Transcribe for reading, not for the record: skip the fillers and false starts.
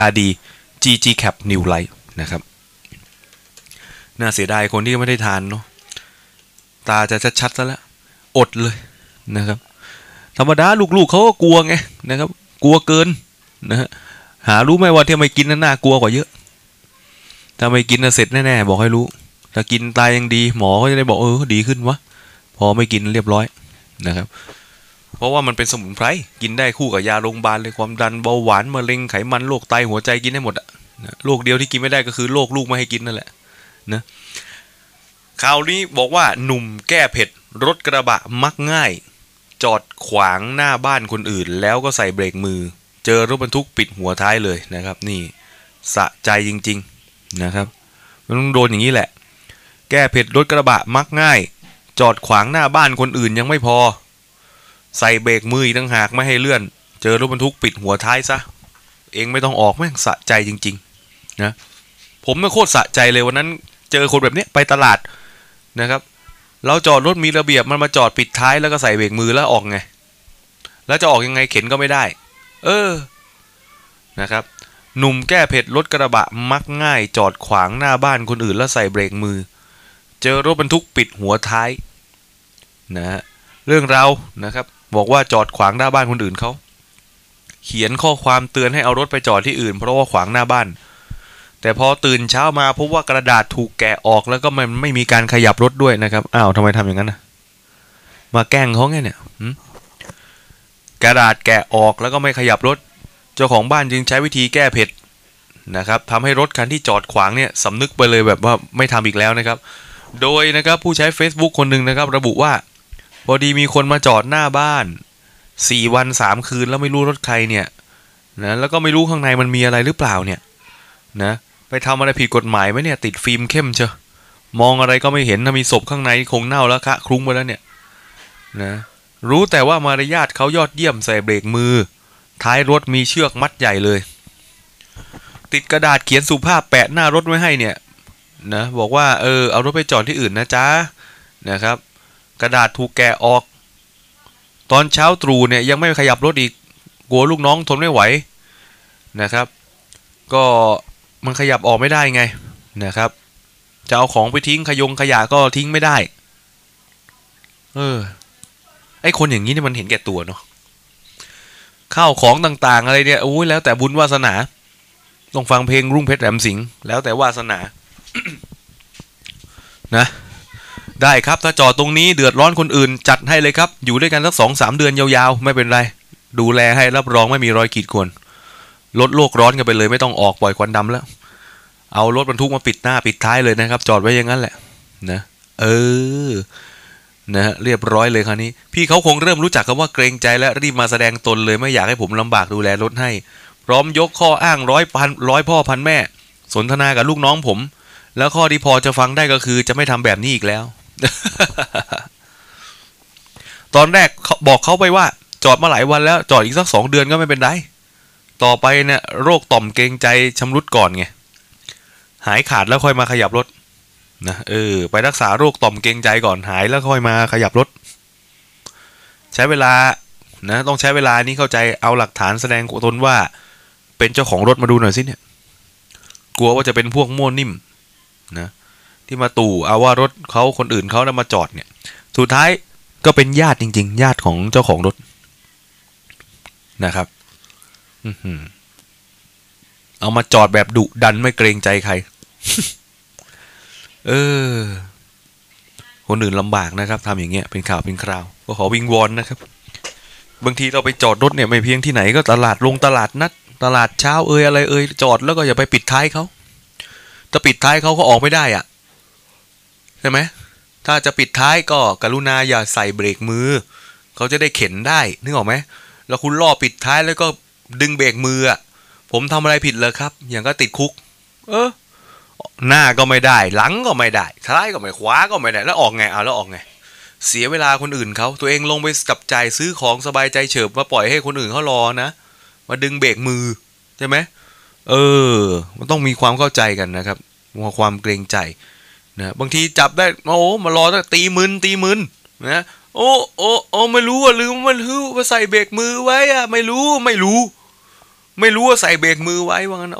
RD GG Cap New Light นะครับน่าเสียดายคนที่ไม่ได้ทานเนาะตาจะชัดๆซะแล้วอดเลยนะครับธรรมดาลูกๆเขาก็กลัวไงนะครับกลัวเกินนะฮะหารู้ไหมว่าที่ไม่กินนั้นน่ากลัวกว่าเยอะถ้าไม่กินน่ะเสร็จแน่ๆบอกให้รู้ถ้ากินตายยังดีหมอก็จะได้บอกดีขึ้นวะพอไม่กินเรียบร้อยนะครับเพราะว่ามันเป็นสมุนไพรกินได้คู่กับยาโรงพยาบาลเลยความดันเบาหวานมะเร็งไขมันโรคไตหัวใจกินได้หมดอะโรคเดียวที่กินไม่ได้ก็คือโรคลูกไม่ให้กินนั่นแหละนะข่าวนี้บอกว่าหนุ่มแก้เผ็ดรถกระบะมักง่ายจอดขวางหน้าบ้านคนอื่นแล้วก็ใส่เบรกมือเจอรถบรรทุกปิดหัวท้ายเลยนะครับนี่สะใจจริงๆนะครับมันต้องโดนอย่างนี้แหละแก้เผ็ดรถกระบะมักง่ายจอดขวางหน้าบ้านคนอื่นยังไม่พอใส่เบรกมืออีกต่างหากไม่ให้เลื่อนเจอรถบรรทุกปิดหัวท้ายซะเองไม่ต้องออกแม่งสะใจจริงๆนะผมไม่โคตรสะใจเลยวันนั้นเจอคนแบบนี้ไปตลาดนะครับเราจอดรถมีระเบียบมันมาจอดปิดท้ายแล้วก็ใส่เบรกมือแล้วออกไงแล้วจะออกยังไงเข็นก็ไม่ได้นะครับหนุ่มแก้เผ็ดรถกระบะมักง่ายจอดขวางหน้าบ้านคนอื่นแล้วใส่เบรกมือเจอรถบรรทุกปิดหัวท้ายนะฮะเรื่องราวนะครับบอกว่าจอดขวางหน้าบ้านคนอื่นเขาเขียนข้อความเตือนให้เอารถไปจอดที่อื่นเพราะว่าขวางหน้าบ้านแต่พอตื่นเช้ามาพบว่ากระดาษถูกแกะออกแล้วก็มันไม่มีการขยับรถด้วยนะครับอ้าวทำไมทำอย่างนั้นนะมาแกล้งเขาไงเนี่ยกระดาษแกะออกแล้วก็ไม่ขยับรถเจ้าของบ้านจึงใช้วิธีแก้เผ็ดนะครับทำให้รถคันที่จอดขวางเนี่ยสำนึกไปเลยแบบว่าไม่ทำอีกแล้วนะครับโดยนะครับผู้ใช้ Facebook คนหนึ่งนะครับระบุว่าพอดีมีคนมาจอดหน้าบ้าน4 วัน 3 คืนแล้วไม่รู้รถใครเนี่ยนะแล้วก็ไม่รู้ข้างในมันมีอะไรหรือเปล่าเนี่ยนะไปทำอะไรผิดกฎหมายไหมเนี่ยติดฟิล์มเข้มเชียวมองอะไรก็ไม่เห็นถ้ามีศพข้างในคงเน่าแล้วคะคลุ้งไปแล้วเนี่ยนะรู้แต่ว่ามารยาทเขายอดเยี่ยมใส่เบรกมือท้ายรถมีเชือกมัดใหญ่เลยติดกระดาษเขียนสุภาพแปะหน้ารถไว้ให้เนี่ยนะบอกว่าเอารถไปจอดที่อื่นนะจ๊ะนะครับกระดาษถูกแกะออกตอนเช้าตรู่เนี่ยยังไม่ขยับรถอีกกลัวลูกน้องทนไม่ไหวนะครับก็มันขยับออกไม่ได้ไงนะครับจะเอาของไปทิ้งขยะก็ทิ้งไม่ได้ไอคนอย่างนี้เนี่ยมันเห็นแก่ตัวเนาะข้าวของต่างๆอะไรเนี่ยโอ้ยแล้วแต่บุญวาสนาต้องฟังเพลงรุ่งเพชรแหลมสิงห์แล้วแต่วาสนา นะได้ครับถ้าจอดตรงนี้เดือดร้อนคนอื่นจัดให้เลยครับอยู่ด้วยกันสัก 2-3 เดือนยาวๆไม่เป็นไรดูแลให้รับรองไม่มีรอยขีดข่วนลดโลกร้อนกันไปเลยไม่ต้องออกปล่อยควันดำแล้วเอารถบรรทุกมาปิดหน้าปิดท้ายเลยนะครับจอดไว้อย่างนั้นแหละนะนะเรียบร้อยเลยคราวนี้พี่เขาคงเริ่มรู้จักคำว่าเกรงใจและรีบมาแสดงตนเลยไม่อยากให้ผมลำบากดูแลรถให้พร้อมยกข้ออ้างร้อยพ่อพันแม่สนทนากับลูกน้องผมแล้วข้อที่พอจะฟังได้ก็คือจะไม่ทำแบบนี้อีกแล้ว ตอนแรกบอกเขาไปว่าจอดมาหลายวันแล้วจอดอีกสัก2 เดือนก็ไม่เป็นไรต่อไปเนี่ยโรคต่อมเกรงใจชำรุดก่อนไงหายขาดแล้วค่อยมาขยับรถนะไปรักษาโรคต่อมเกรงใจก่อนหายแล้วค่อยมาขยับรถใช้เวลานะต้องใช้เวลานี้เข้าใจเอาหลักฐานแสดงตนว่าเป็นเจ้าของรถมาดูหน่อยสิเนี่ยกลัวว่าจะเป็นพวกมั่วนิ่มนะที่มาตู่เอาว่ารถเขาคนอื่นเขาแล้วมาจอดเนี่ยสุดท้ายก็เป็นญาติจริงๆญาติของเจ้าของรถนะครับเอามาจอดแบบดุดันไม่เกรงใจใคร คนอื่นลำบากนะครับทำอย่างเงี้ยเป็นข่าวเป็นคราวก็ขอวิงวอนนะครับบางทีเราไปจอดรถเนี่ยไม่เพียงที่ไหนก็ตลาดนัดตลาดเช้าอะไรจอดแล้วก็อย่าไปปิดท้ายเขาจะปิดท้ายเขาก็ออกไม่ได้อ่ะใช่ไหมถ้าจะปิดท้ายก็กรุณาอย่าใส่เบรกมือเขาจะได้เข็นได้นึกออกไหมแล้วคุณล่อปิดท้ายแล้วก็ดึงเบรกมืออ่ะผมทำอะไรผิดเลยครับอย่างก็ติดคุกหน้าก็ไม่ได้หลังก็ไม่ได้ท้ายก็ไม่ขวาก็ไม่ได้แล้วออกไงแล้วออกไงเสียเวลาคนอื่นเขาตัวเองลงไปกับจ่ายซื้อของสบายใจเฉิบมาปล่อยให้คนอื่นเขารอนะมาดึงเบรกมือใช่ไหมมันต้องมีความเข้าใจกันนะครับความเกรงใจนะบางทีจับได้มารอตีมึนนะไม่รู้ลืมว่าใส่เบรกมือไว้อะไม่รู้ไม่รู้ว่าใส่เบรกมือไว้ว่างั้น